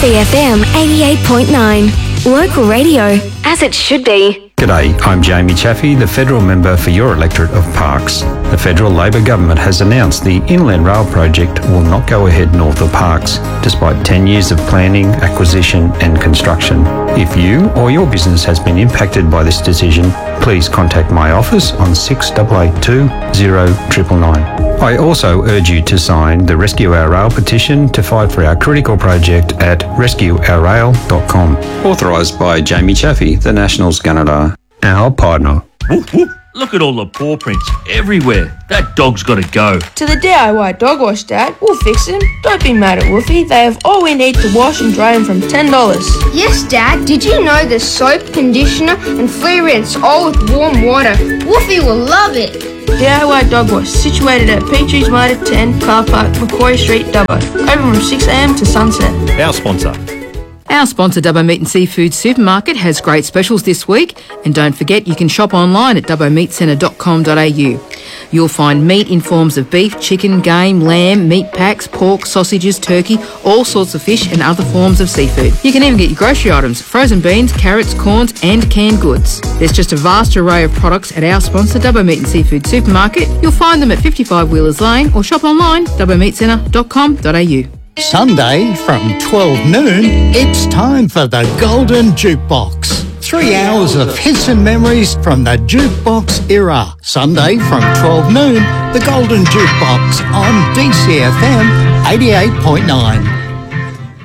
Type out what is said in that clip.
DCFM 88.9. Local radio, as it should be. G'day, I'm Jamie Chaffey, the Federal Member for your electorate of Parkes. The Federal Labor Government has announced the Inland Rail project will not go ahead north of Parkes, despite 10 years of planning, acquisition and construction. If you or your business has been impacted by this decision, please contact my office on 6882 0999. I also urge you to sign the Rescue Our Rail petition to fight for our critical project at rescueourrail.com. Authorised by Jamie Chaffey, the Nationals Gunnedah, our partner. Whoop, whoop. Look at all the paw prints everywhere. That dog's got to go. To the DIY Dog Wash, Dad. We'll fix him. Don't be mad at Wolfie. They have all we need to wash and dry him from $10. Yes, Dad. Did you know there's soap, conditioner and free rinse, all with warm water? Wolfie will love it. DIY Dog Wash, situated at Petries Motor 10, Car Park, Macquarie Street, Dubbo. Open from 6 a.m. to sunset. Our sponsor. Our sponsor, Dubbo Meat and Seafood Supermarket, has great specials this week. And don't forget, you can shop online at dubbomeatcentre.com.au. You'll find meat in forms of beef, chicken, game, lamb, meat packs, pork, sausages, turkey, all sorts of fish and other forms of seafood. You can even get your grocery items, frozen beans, carrots, corns and canned goods. There's just a vast array of products at our sponsor, Dubbo Meat and Seafood Supermarket. You'll find them at 55 Wheelers Lane or shop online, dubbomeatcentre.com.au. Sunday from 12 noon, it's time for the Golden Jukebox. 3 hours of hits and memories from the jukebox era. Sunday from 12 noon, the Golden Jukebox on DCFM 88.9.